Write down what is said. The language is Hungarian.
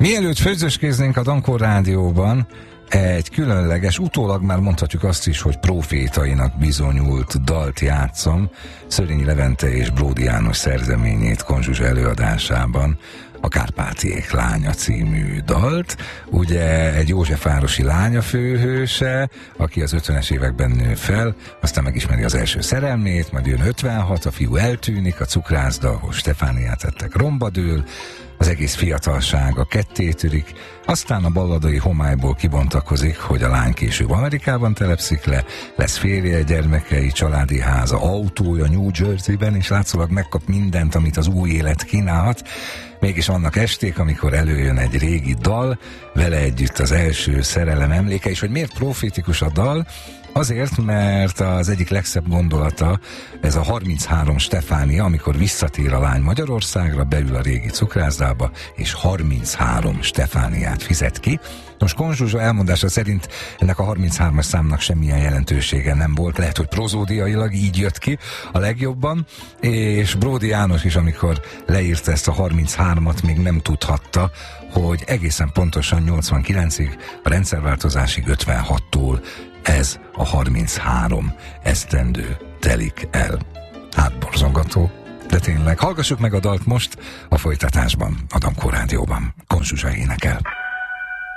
Mielőtt főzőskéznénk a Dankor Rádióban, egy különleges, utólag már mondhatjuk azt is, hogy profétainak bizonyult dalt játszom, Szörényi Levente és Bródi János szerzeményét Konzsuzsa előadásában, a Kárpátiék lánya című dalt. Ugye egy józsefvárosi lánya főhőse, aki az 50-es években nő fel, aztán megismeri az első szerelmét, majd jön 56, a fiú eltűnik, a cukrászda, ahol Stefániát tettek, romba dől, az egész fiatalsága kettétörik, aztán a balladai homályból kibontakozik, hogy a lány később Amerikában telepszik le, lesz férje, gyermekei, családi háza, autója New Jerseyben, és látszólag megkap mindent, amit az új élet kínálhat. Mégis vannak esték, amikor előjön egy régi dal, vele együtt az első szerelem emléke, és hogy miért profétikus a dal? Azért, mert az egyik legszebb gondolata ez a 33 Stefánia, amikor visszatér a lány Magyarországra, beül a régi cukrászdába, és 33 Stefániát fizet ki. Most Konzsuzsa elmondása szerint ennek a 33-as számnak semmilyen jelentősége nem volt, lehet, hogy prozódiailag így jött ki a legjobban, és Bródi János is, amikor leírta ezt a 33-at, még nem tudhatta, hogy egészen pontosan 89-ig, a rendszerváltozásig 56-tól ez a 33 esztendő telik el. Hát borzongató, de tényleg. Hallgassuk meg a dalt most a folytatásban, a Dankor Rádióban. Konzsuzsa énekel.